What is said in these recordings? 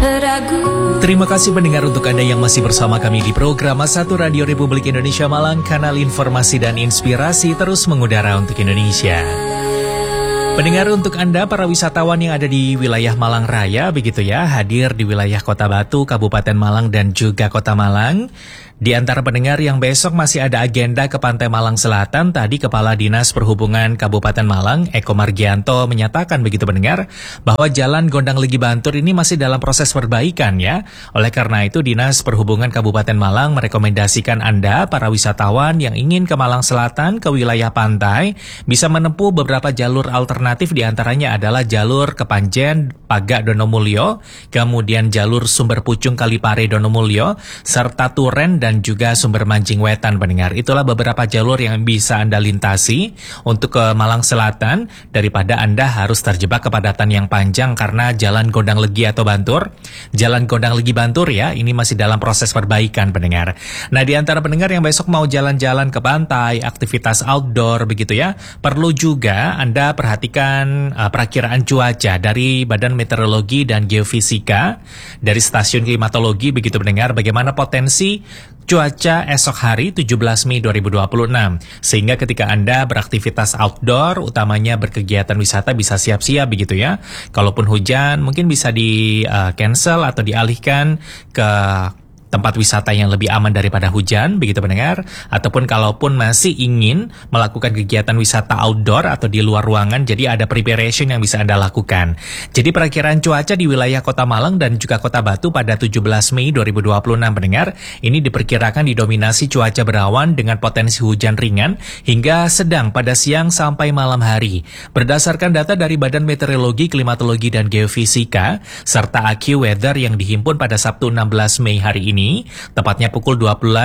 Terima kasih pendengar untuk Anda yang masih bersama kami di program Satu Radio Republik Indonesia Malang, kanal informasi dan inspirasi terus mengudara untuk Indonesia. Pendengar, untuk Anda para wisatawan yang ada di wilayah Malang Raya begitu ya, hadir di wilayah Kota Batu, Kabupaten Malang dan juga Kota Malang. Di antara pendengar yang besok masih ada agenda ke Pantai Malang Selatan, tadi Kepala Dinas Perhubungan Kabupaten Malang, Eko Margianto, menyatakan begitu pendengar, bahwa Jalan Gondang Legi Bantur ini masih dalam proses perbaikan ya. Oleh karena itu, Dinas Perhubungan Kabupaten Malang merekomendasikan Anda, para wisatawan yang ingin ke Malang Selatan, ke wilayah pantai, bisa menempuh beberapa jalur alternatif, diantaranya adalah jalur Kepanjen, Pagak Donomulyo, kemudian jalur Sumber Pucung Kalipare Donomulyo, serta Turen dan juga Sumber Mancing Wetan pendengar. Itulah beberapa jalur yang bisa Anda lintasi untuk ke Malang Selatan daripada Anda harus terjebak kepadatan yang panjang karena Jalan Gondang Legi atau Bantur. Jalan Gondang Legi Bantur ya, ini masih dalam proses perbaikan pendengar. Nah, di antara pendengar yang besok mau jalan-jalan ke pantai, aktivitas outdoor begitu ya, perlu juga Anda perhatikan perakiraan cuaca dari Badan Meteorologi dan Geofisika, dari Stasiun Klimatologi begitu pendengar, bagaimana potensi cuaca esok hari 17 Mei 2026. Sehingga ketika Anda beraktivitas outdoor, utamanya berkegiatan wisata, bisa siap-siap begitu ya. Kalaupun hujan, mungkin bisa di-cancel atau dialihkan ke tempat wisata yang lebih aman daripada hujan, begitu pendengar. Ataupun kalaupun masih ingin melakukan kegiatan wisata outdoor atau di luar ruangan, jadi ada preparation yang bisa Anda lakukan. Jadi perakiraan cuaca di wilayah Kota Malang dan juga Kota Batu pada 17 Mei 2026 pendengar, ini diperkirakan didominasi cuaca berawan dengan potensi hujan ringan hingga sedang pada siang sampai malam hari. Berdasarkan data dari Badan Meteorologi, Klimatologi dan Geofisika, serta AccuWeather yang dihimpun pada Sabtu 16 Mei hari ini, tepatnya pukul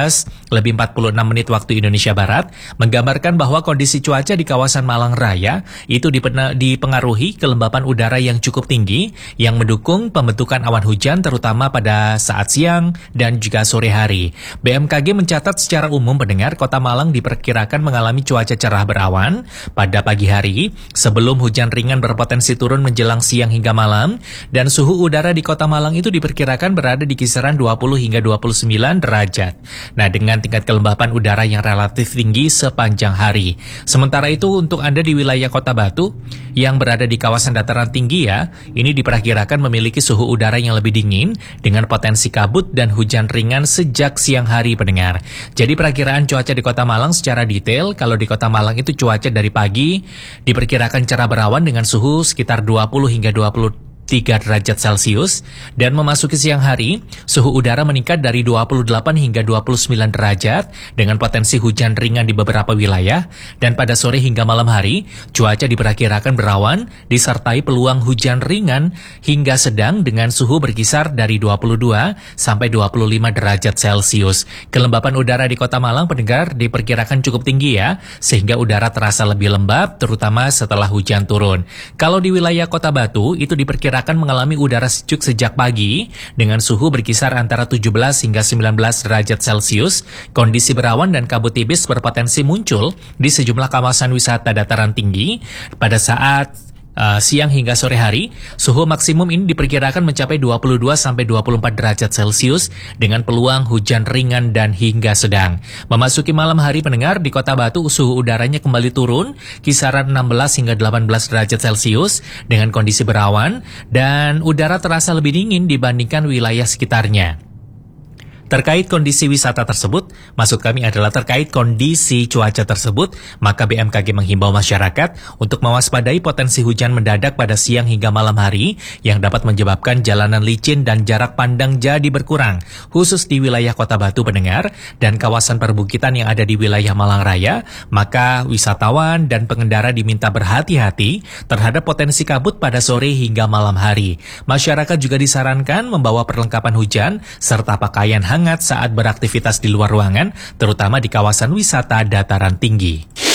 12:46 waktu Indonesia Barat, menggambarkan bahwa kondisi cuaca di kawasan Malang Raya itu dipengaruhi kelembapan udara yang cukup tinggi yang mendukung pembentukan awan hujan terutama pada saat siang dan juga sore hari. BMKG mencatat secara umum pendengar, Kota Malang diperkirakan mengalami cuaca cerah berawan pada pagi hari sebelum hujan ringan berpotensi turun menjelang siang hingga malam, dan suhu udara di Kota Malang itu diperkirakan berada di kisaran 20 hingga 29 derajat. Nah, dengan tingkat kelembapan udara yang relatif tinggi sepanjang hari. Sementara itu untuk Anda di wilayah Kota Batu yang berada di kawasan dataran tinggi ya, ini diperkirakan memiliki suhu udara yang lebih dingin dengan potensi kabut dan hujan ringan sejak siang hari pendengar. Jadi perakiraan cuaca di Kota Malang secara detail, kalau di Kota Malang itu cuaca dari pagi diperkirakan cerah berawan dengan suhu sekitar 20 hingga 23 derajat Celcius, dan memasuki siang hari, suhu udara meningkat dari 28 hingga 29 derajat dengan potensi hujan ringan di beberapa wilayah, dan pada sore hingga malam hari, cuaca diperkirakan berawan disertai peluang hujan ringan hingga sedang dengan suhu berkisar dari 22 sampai 25 derajat Celcius. Kelembapan udara di Kota Malang pendengar diperkirakan cukup tinggi ya, sehingga udara terasa lebih lembab terutama setelah hujan turun. Kalau di wilayah Kota Batu itu diperkirakan akan mengalami udara sejuk sejak pagi dengan suhu berkisar antara 17 hingga 19 derajat Celcius. Kondisi berawan dan kabut tipis berpotensi muncul di sejumlah kawasan wisata dataran tinggi pada saat siang hingga sore hari. Suhu maksimum ini diperkirakan mencapai 22 sampai 24 derajat Celcius dengan peluang hujan ringan dan hingga sedang. Memasuki malam hari pendengar, di Kota Batu suhu udaranya kembali turun kisaran 16 hingga 18 derajat Celcius dengan kondisi berawan dan udara terasa lebih dingin dibandingkan wilayah sekitarnya. Terkait kondisi wisata tersebut, maksud kami adalah terkait kondisi cuaca tersebut, maka BMKG menghimbau masyarakat untuk mewaspadai potensi hujan mendadak pada siang hingga malam hari yang dapat menyebabkan jalanan licin dan jarak pandang jadi berkurang, khusus di wilayah Kota Batu pendengar dan kawasan perbukitan yang ada di wilayah Malang Raya. Maka wisatawan dan pengendara diminta berhati-hati terhadap potensi kabut pada sore hingga malam hari. Masyarakat juga disarankan membawa perlengkapan hujan serta pakaian hangat saat beraktivitas di luar ruangan, terutama di kawasan wisata dataran tinggi.